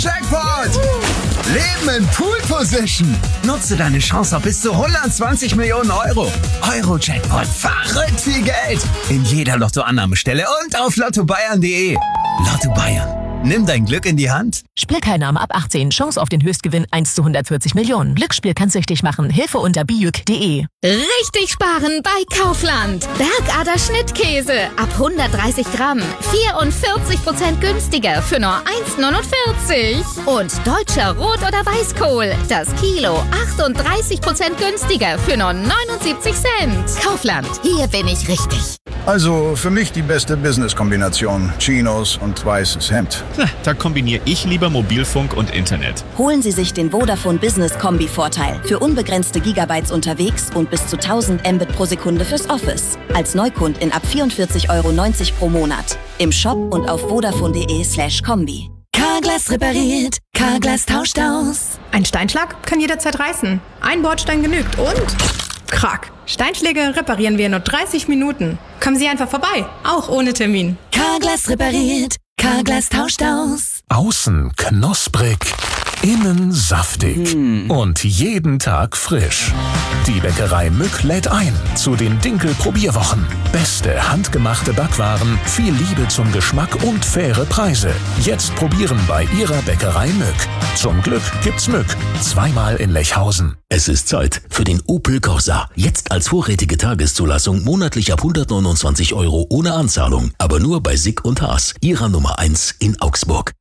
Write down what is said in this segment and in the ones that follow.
Jackpot! Leben in Pool Position. Nutze deine Chance auf bis zu 120 Millionen Euro. Euro-Jackpot. Verrückt viel Geld. In jeder Lottoannahmestelle und auf lottobayern.de. Lotto Bayern. Nimm dein Glück in die Hand. Spielteilnahme ab 18. Chance auf den Höchstgewinn 1 zu 140 Millionen. Glücksspiel kann süchtig machen. Hilfe unter bijuk.de. Richtig sparen bei Kaufland. Bergader Schnittkäse ab 130 Gramm. 44% günstiger für nur 1,49. Und deutscher Rot- oder Weißkohl. Das Kilo 38% günstiger für nur 79 Cent. Kaufland. Hier bin ich richtig. Also für mich die beste Business-Kombination. Chinos und weißes Hemd. Da kombiniere ich lieber Mobilfunk und Internet. Holen Sie sich den Vodafone Business Kombi-Vorteil. Für unbegrenzte Gigabytes unterwegs und bis zu 1000 Mbit pro Sekunde fürs Office. Als Neukundin ab 44,90 € pro Monat. Im Shop und auf vodafone.de/kombi. Carglass repariert, Carglass tauscht aus. Ein Steinschlag kann jederzeit reißen. Ein Bordstein genügt und... Krack. Steinschläge reparieren wir in nur 30 Minuten. Kommen Sie einfach vorbei, auch ohne Termin. Carglass repariert, Carglass tauscht aus. Außen knusprig, innen saftig und jeden Tag frisch. Die Bäckerei Mück lädt ein zu den Dinkel-Probierwochen. Beste handgemachte Backwaren, viel Liebe zum Geschmack und faire Preise. Jetzt probieren bei Ihrer Bäckerei Mück. Zum Glück gibt's Mück. Zweimal in Lechhausen. Es ist Zeit für den Opel Corsa. Jetzt als vorrätige Tageszulassung monatlich ab 129 € ohne Anzahlung. Aber nur bei Sick und Haas, Ihrer Nummer 1 in Augsburg.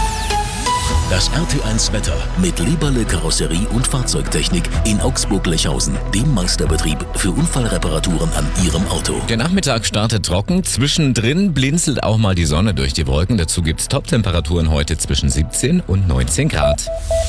Das RT1 Wetter mit Leberle Karosserie und Fahrzeugtechnik in Augsburg-Lechhausen, dem Meisterbetrieb für Unfallreparaturen an Ihrem Auto. Der Nachmittag startet trocken, zwischendrin blinzelt auch mal die Sonne durch die Wolken. Dazu gibt's Top-Temperaturen heute zwischen 17 und 19 Grad.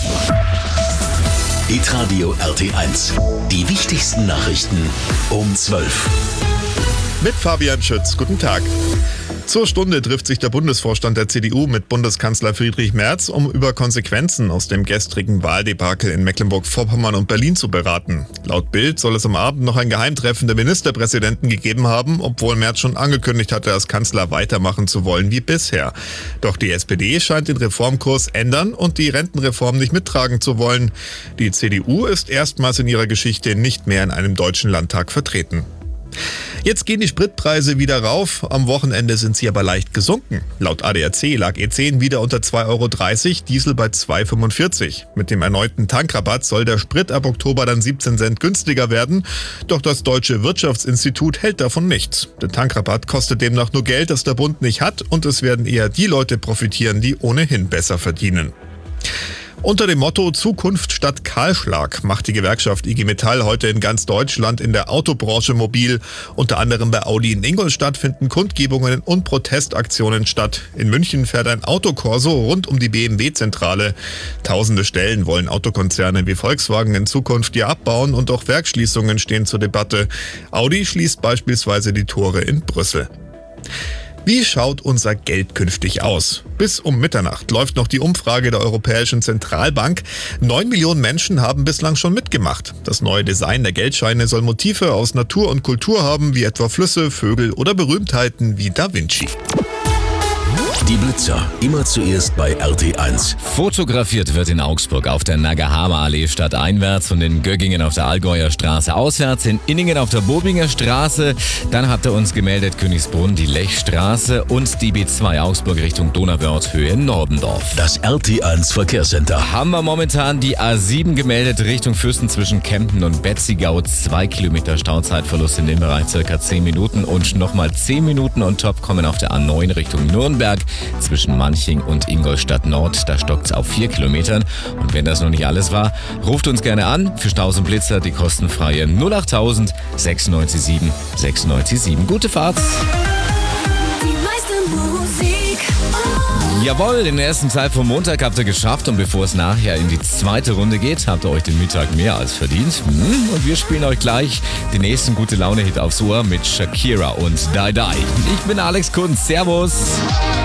Hitradio RT1. Die wichtigsten Nachrichten um 12. Mit Fabian Schütz. Guten Tag. Zur Stunde trifft sich der Bundesvorstand der CDU mit Bundeskanzler Friedrich Merz, um über Konsequenzen aus dem gestrigen Wahldebakel in Mecklenburg-Vorpommern und Berlin zu beraten. Laut Bild soll es am Abend noch ein Geheimtreffen der Ministerpräsidenten gegeben haben, obwohl Merz schon angekündigt hatte, als Kanzler weitermachen zu wollen wie bisher. Doch die SPD scheint den Reformkurs ändern und die Rentenreform nicht mittragen zu wollen. Die CDU ist erstmals in ihrer Geschichte nicht mehr in einem deutschen Landtag vertreten. Jetzt gehen die Spritpreise wieder rauf, am Wochenende sind sie aber leicht gesunken. Laut ADAC lag E10 wieder unter 2,30 €, Diesel bei 2,45 €. Mit dem erneuten Tankrabatt soll der Sprit ab Oktober dann 17 Cent günstiger werden, doch das Deutsche Wirtschaftsinstitut hält davon nichts. Der Tankrabatt kostet demnach nur Geld, das der Bund nicht hat, und es werden eher die Leute profitieren, die ohnehin besser verdienen. Unter dem Motto Zukunft statt Kahlschlag macht die Gewerkschaft IG Metall heute in ganz Deutschland in der Autobranche mobil. Unter anderem bei Audi in Ingolstadt finden Kundgebungen und Protestaktionen statt. In München fährt ein Autokorso rund um die BMW-Zentrale. Tausende Stellen wollen Autokonzerne wie Volkswagen in Zukunft ja abbauen und auch Werksschließungen stehen zur Debatte. Audi schließt beispielsweise die Tore in Brüssel. Wie schaut unser Geld künftig aus? Bis um Mitternacht läuft noch die Umfrage der Europäischen Zentralbank. 9 Millionen Menschen haben bislang schon mitgemacht. Das neue Design der Geldscheine soll Motive aus Natur und Kultur haben, wie etwa Flüsse, Vögel oder Berühmtheiten wie Da Vinci. Die Blitzer, immer zuerst bei RT1. Fotografiert wird in Augsburg auf der Nagahama-Allee stadteinwärts und in Göggingen auf der Allgäuer Straße auswärts, in Inningen auf der Bobinger Straße. Dann hat er uns gemeldet Königsbrunn, die Lechstraße und die B2 Augsburg Richtung Donauwörth Höhe Nordendorf. Das RT1 Verkehrscenter. Haben wir momentan die A7 gemeldet Richtung Fürsten zwischen Kempten und Betzigau. 2 Kilometer Stauzeitverlust in dem Bereich, circa 10 Minuten und nochmal 10 Minuten on top kommen auf der A9 Richtung Nürnberg. Zwischen Manching und Ingolstadt Nord, da stockt es auf 4 Kilometern. Und wenn das noch nicht alles war, ruft uns gerne an. Für Staus und Blitzer die kostenfreie 08000 697 697. Gute Fahrt! Die meiste Musik. Jawohl, den ersten Teil vom Montag habt ihr geschafft und bevor es nachher in die zweite Runde geht, habt ihr euch den Mittag mehr als verdient. Und wir spielen euch gleich den nächsten Gute-Laune-Hit aufs Ohr mit Shakira und Die Die. Ich bin Alex Kunz, servus!